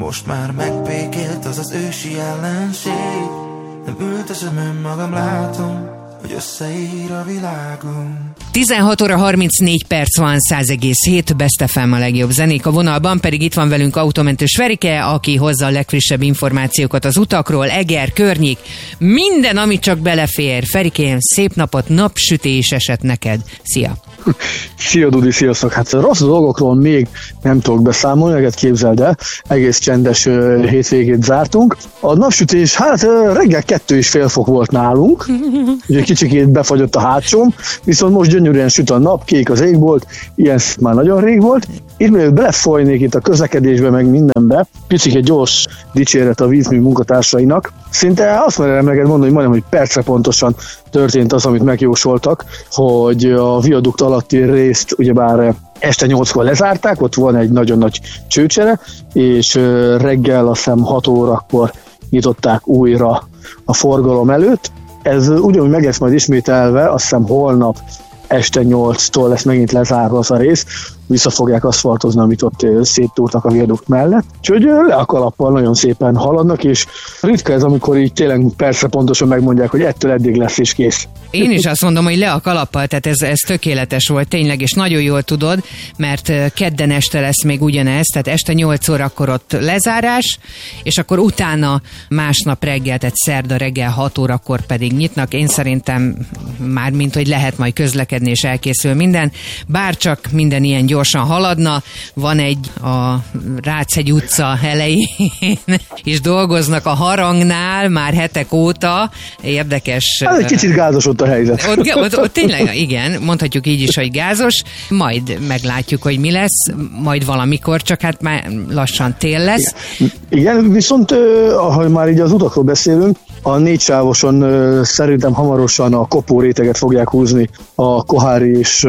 Most már megbékélt az az ősi ellenség. Nem ültözöm önmagam, látom, hogy összeír a világom. 16 óra 34 perc van, 100,7 Best FM a legjobb zenék. A vonalban pedig itt van velünk autómentős Ferike, aki hozza a legfrissebb információkat az utakról, Eger, környék, minden, ami csak belefér. Ferikém, szép napot, napsütés esett neked. Szia! Szia Dudi, sziasztok! Hát rossz dolgokról még nem tudok beszámolni, neked képzeld el, egész csendes hétvégét zártunk. A napsütés, hát reggel 2,5 fok volt nálunk, ugye kicsikét befagyott a hátsom, viszont most gyönyörűen süt a nap, kék az égbolt, ilyen már nagyon rég volt. Itt mielőtt belefolynék itt a közlekedésbe, meg mindenbe, picit gyors dicséret a vízmű munkatársainak. Szinte azt merem neked mondani, hogy majdnem, hogy percre pontosan történt az, amit megjósoltak, hogy a viadukt alatti részt ugyebár este 8-kor lezárták, ott van egy nagyon nagy csőcsere, és reggel azt hiszem 6 órakor nyitották újra a forgalom előtt. Ez ugyanúgy meg lesz majd ismételve, azt hiszem holnap este 8-tól lesz megint lezárva az a rész, vissza fogják aszfaltozni, amit ott széttúrtak a viadukt mellett. Úgyhogy le a kalappal nagyon szépen haladnak, és ritka ez, amikor így tényleg percre pontosan megmondják, hogy ettől eddig lesz és kész. Én is azt mondom, hogy le a kalappal, tehát ez tökéletes volt tényleg, és nagyon jól tudod, mert kedden este lesz még ugyanez, tehát este 8 órakor ott lezárás, és akkor utána másnap reggel, tehát szerda reggel 6 órakor pedig nyitnak. Én szerintem már mint, hogy lehet majd közlekedni, és elkészül minden, bárcsak minden ilyen gyorsan haladna. Van egy a Ráchegy utca elején, és dolgoznak a harangnál már hetek óta. Érdekes. Ez egy kicsit gázos ott a helyzet. Ott tényleg, igen, mondhatjuk így is, hogy gázos. Majd meglátjuk, hogy mi lesz. Majd valamikor, csak hát már lassan tél lesz. Igen, viszont ha már így az utakról beszélünk, a 4 sávoson szerintem hamarosan a kopó réteget fogják húzni a Kohári és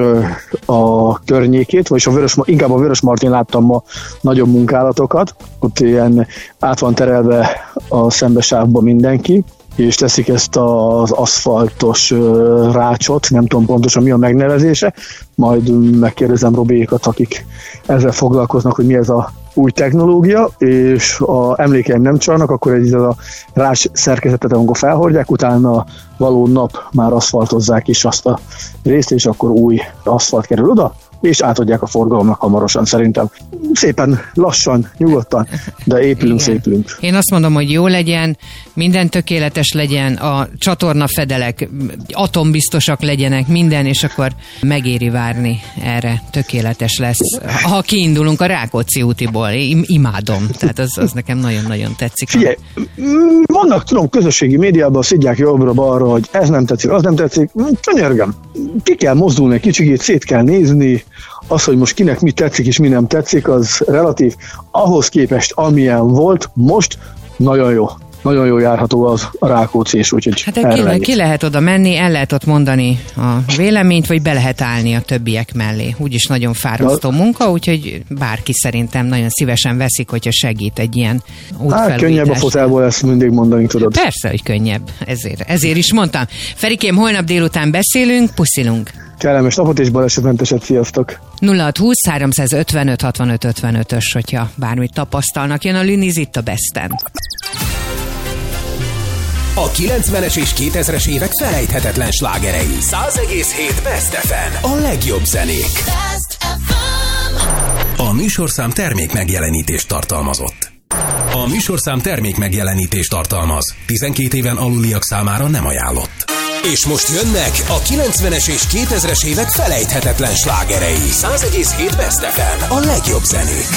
a környékét, vagyis inkább a Vörösmartyn láttam ma nagyobb munkálatokat. Ott ilyen át van terelve a szembesávba mindenki, és teszik ezt az aszfaltos rácsot, nem tudom pontosan mi a megnevezése, majd megkérdezem Robékat, akik ezzel foglalkoznak, hogy mi ez a új technológia, és a emlékeim nem csalnak, akkor ez a rács szerkezetet, amikor felhordják, utána való nap már aszfaltozzák is azt a részt, és akkor új aszfalt kerül oda, és átadják a forgalomnak hamarosan szerintem. Szépen, lassan, nyugodtan, de épülünk, szépülünk. Én azt mondom, hogy jó legyen, minden tökéletes legyen, a csatornafedelek atombiztosak legyenek, minden, és akkor megéri várni erre, tökéletes lesz. Ha kiindulunk a Rákóczi útiból, imádom, tehát az nekem nagyon-nagyon tetszik. Figyelj, vannak, tudom, közösségi médiában szidják jobbra-balra, hogy ez nem tetszik, az nem tetszik, könyörgöm. Ki kell mozdulni egy kicsit, szét kell nézni, az, hogy most kinek mi tetszik és mi nem tetszik, az relatív. Ahhoz képest, amilyen volt, most nagyon jó. Nagyon jól járható az a Rákóczi, és úgyhogy hát ki lehet oda menni, el lehet ott mondani a véleményt, vagy be lehet állni a többiek mellé. Úgyis nagyon fárasztó munka, úgyhogy bárki szerintem nagyon szívesen veszik, hogyha segít egy ilyen útfelújítás. Hát könnyebb a fotelból, ezt mindig mondani tudod. Persze, hogy könnyebb. Ezért is mondtam. Ferikém, holnap délután beszélünk, puszilunk. Kellemes napot és balesetmenteset, sziasztok! 0620 355 65 55-ös, hogyha bármit tapasztalnak. Jön a Lüniz itt a Besten. A 90-es és 2000-es évek felejthetetlen slágerei. 100,7 Best FM. A legjobb zenék. A műsorszám termék megjelenítést tartalmazott. A műsorszám termék megjelenítést tartalmaz. 12 éven aluliak számára nem ajánlott. És most jönnek a 90-es és 2000-es évek felejthetetlen slágerei. 100,7 Best FM. A legjobb zenék.